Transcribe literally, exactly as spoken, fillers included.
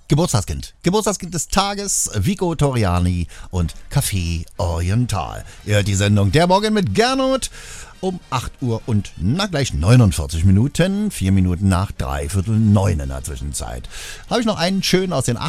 Geburtstagskind. Geburtstagskind des Tages, Vico Toriani und Café Oriental. Ihr hört die Sendung Der Morgen mit Gernot um acht Uhr und na gleich neunundvierzig Minuten, vier Minuten nach dreiviertel neun in der Zwischenzeit. Habe ich noch einen schönen aus den